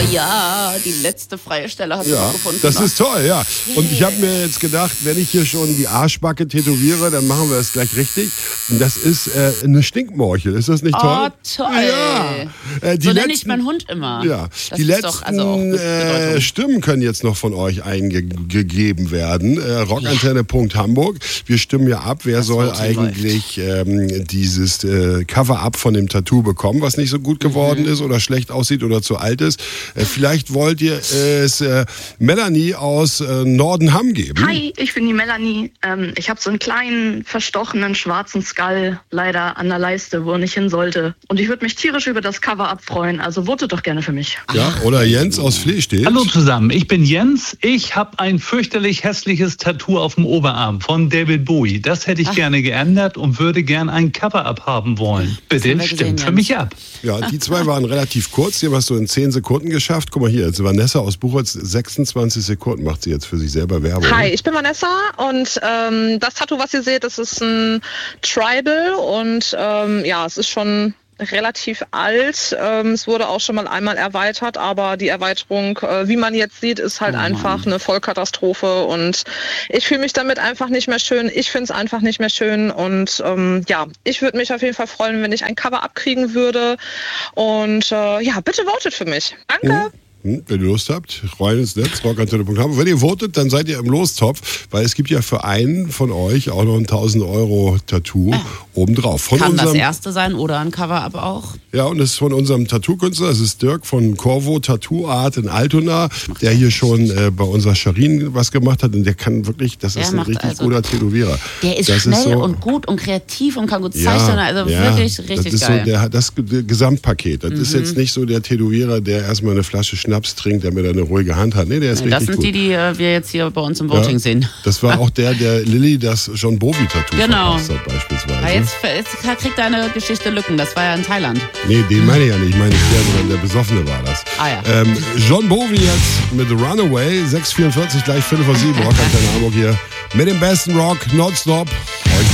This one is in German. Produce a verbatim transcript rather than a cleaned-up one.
Ja, die letzte freie Stelle hast Ja, du gefunden. das ist toll, ja. Und ich habe mir jetzt gedacht, wenn ich hier schon die Arschbacke tätowiere, dann machen wir es gleich richtig. Und das ist äh, eine Stinkmorchel. Ist das nicht toll? Oh, toll. Ja. Äh, die so nenne letzten, ich meinen Hund immer. Ja, das die ist letzten doch also auch äh, Stimmen können jetzt noch von euch eingegeben werden. Äh, rockantenne punkt hamburg. Wir stimmen ja ab, wer Das soll Voting eigentlich ähm, dieses äh, Cover-Up von dem Tattoo bekommen, was nicht so gut geworden Mhm. ist oder schlecht aussieht oder zu alt ist. Äh, vielleicht wollt ihr es äh, Melanie aus äh, Nordenham geben. Hi, ich bin die Melanie. Ähm, ich habe so einen kleinen, verstochenen, schwarzen Skull leider an der Leiste, wo er nicht hin sollte. Und ich würde mich tierisch über das Cover-Up freuen. Also votet doch gerne für mich. Ja, oder Jens aus Flehstedt. Hallo zusammen, ich bin Jens. Ich habe ein fürchterlich hässliches Tattoo auf dem Oberarm von David Bowie. Das hätte ich Ach. gerne geändert und würde gerne ein Cover-Up haben wollen. Bitte gesehen, stimmt für Jens. mich ab. Ja, die zwei waren relativ kurz. Die haben es so in zehn Sekunden geschafft. Guck mal hier, jetzt Vanessa aus Buchholz, sechsundzwanzig Sekunden macht sie jetzt für sich selber Werbung. Hi, ich bin Vanessa und ähm, das Tattoo, was ihr seht, das ist ein Tribal und ähm, ja, es ist schon relativ alt. Ähm, es wurde auch schon mal einmal erweitert, aber die Erweiterung, äh, wie man jetzt sieht, ist halt oh einfach eine Vollkatastrophe und ich fühle mich damit einfach nicht mehr schön. Ich finde es einfach nicht mehr schön und ähm, ja, ich würde mich auf jeden Fall freuen, wenn ich ein Cover abkriegen würde und äh, ja, bitte votet für mich. Danke. Mhm. Hm, wenn ihr Lust habt, rein ins Netz, rockantenne punkt hamburg. Wenn ihr votet, dann seid ihr im Lostopf, weil es gibt ja für einen von euch auch noch ein tausend Euro Tattoo ja. obendrauf. Von Kann unserem, das erste sein oder ein Cover-Up auch. Ja, und das ist von unserem Tattoo-Künstler, das ist Dirk von Corvo Tattoo Art in Altona, der hier schon äh, bei unserer Sharin was gemacht hat und der kann wirklich, das der ist ein richtig also, guter Tätowierer. Der ist das schnell ist so, und gut und kreativ und kann gut ja, zeichnen, also ja, wirklich richtig das ist geil. So der, das Gesamtpaket, das mhm. ist jetzt nicht so der Tätowierer, der erstmal eine Flasche Schnaps trinkt, damit er eine ruhige Hand hat. Nee, der ist nee, richtig das sind gut. die, die wir jetzt hier bei uns im Voting ja, sehen. Das war auch der, der Lilly das John Bovi-Tattoo genau. verpasst hat beispielsweise. Ja, jetzt, jetzt kriegt deine Geschichte Lücken, das war ja in Thailand. Nee, den meine ich ja nicht. Ich meine, der, sondern der Besoffene war das. Ah, ja. ähm, John Bovi jetzt mit Runaway, sechs vierundvierzig, gleich Viertel vor sieben, Rockantenne Hamburg hier. Mit dem besten Rock, nonstop.